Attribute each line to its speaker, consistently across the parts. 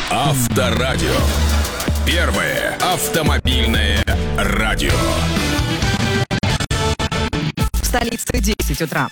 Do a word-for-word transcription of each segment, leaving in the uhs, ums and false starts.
Speaker 1: Авторадио. Первое автомобильное радио.
Speaker 2: В столице десять утра.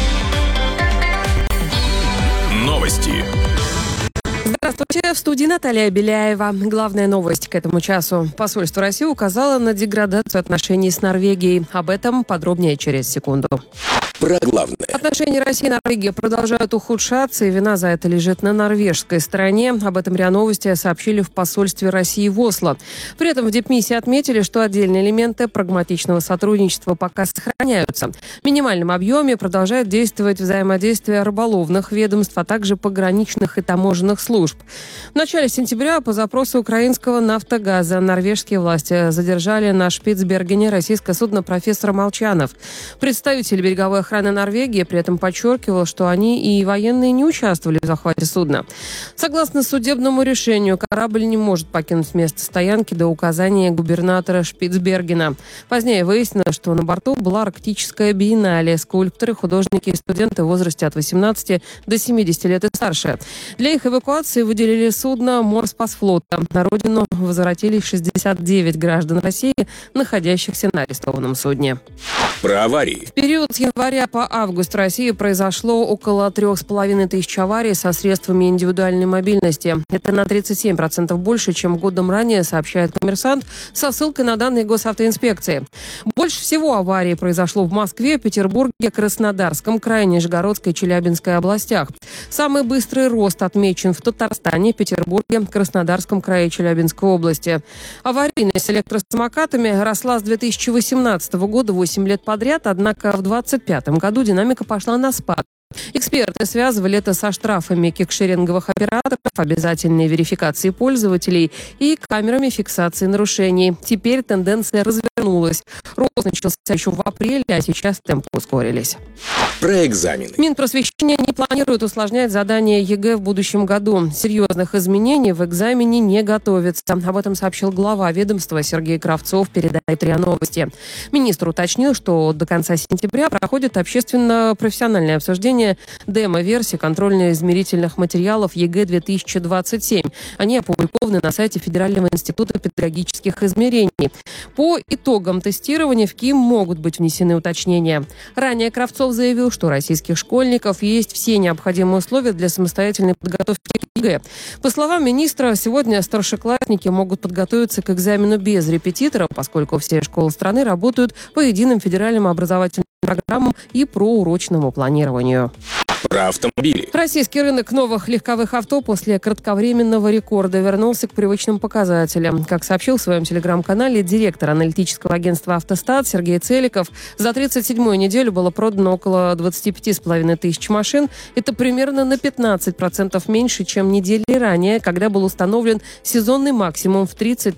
Speaker 1: Новости.
Speaker 3: Здравствуйте, в студии Наталья Беляева. Главная новость к этому часу. Посольство России указало на деградацию отношений с Норвегией. Об этом подробнее через секунду.
Speaker 1: Про главное.
Speaker 3: Отношения России и Норвегии продолжают ухудшаться, и вина за это лежит на норвежской стороне. Об этом РИА Новости сообщили в посольстве России в Осло. При этом в дипмиссии отметили, что отдельные элементы прагматичного сотрудничества пока сохраняются. В минимальном объеме продолжает действовать взаимодействие рыболовных ведомств, а также пограничных и таможенных служб. В начале сентября по запросу украинского «Нафтогаза» норвежские власти задержали на Шпицбергене российское судно «Профессор Молчанов». Представитель береговой охраны Норвегии при этом подчеркивал, что они и военные не участвовали в захвате судна. Согласно судебному решению, корабль не может покинуть место стоянки до указания губернатора Шпицбергена. Позднее выяснилось, что на борту была арктическая биеннале, скульпторы, художники и студенты в возрасте от восемнадцати до семидесяти лет и старше. Для их эвакуации выделили судно Морспасфлота. На родину возвратились шестьдесят девять граждан России, находящихся на арестованном судне.
Speaker 1: Про аварии.
Speaker 3: В период с января по август в России произошло около трех с половиной тысяч аварий со средствами индивидуальной мобильности. Это на тридцать семь процентов больше, чем годом ранее, сообщает «Коммерсант» со ссылкой на данные госавтоинспекции. Больше всего аварий произошло в Москве, Петербурге, Краснодарском крае, Нижегородской и Челябинской областях. Самый быстрый рост отмечен в Татарстане, Петербурге, Краснодарском крае и Челябинской области. Аварийность с электросамокатами росла с две тысячи восемнадцатого года восемь лет подряд, однако в двадцать пятом году динамика пошла на спад. Эксперты связывали это со штрафами кикшеринговых операторов, обязательной верификацией пользователей и камерами фиксации нарушений. Теперь тенденция развернулась. Рост начался еще в апреле, а сейчас темпы ускорились.
Speaker 1: Про экзамены.
Speaker 3: Минпросвещение не планирует усложнять задание ЕГЭ в будущем году. Серьезных изменений в экзамене не готовится. Об этом сообщил глава ведомства Сергей Кравцов, передает РИА Новости. Министр уточнил, что до конца сентября проходит общественно-профессиональное обсуждение демо-версии контрольно-измерительных материалов ЕГЭ две тысячи двадцать семь. Они опубликованы на сайте Федерального института педагогических измерений. По итогам тестирования в КИИМ могут быть внесены уточнения. Ранее Кравцов заявил, что у российских школьников есть все необходимые условия для самостоятельной подготовки к ЕГЭ. По словам министра, сегодня старшеклассники могут подготовиться к экзамену без репетитора, поскольку все школы страны работают по единым федеральным образовательным программам и проурочному планированию.
Speaker 1: Про автомобили.
Speaker 3: Российский рынок новых легковых авто после кратковременного рекорда вернулся к привычным показателям. Как сообщил в своем телеграм-канале директор аналитического агентства «Автостат» Сергей Целиков, за тридцать седьмую неделю было продано около двадцать пять с половиной тысяч машин. Это примерно на пятнадцать процентов меньше, чем недели ранее, когда был установлен сезонный максимум в тридцать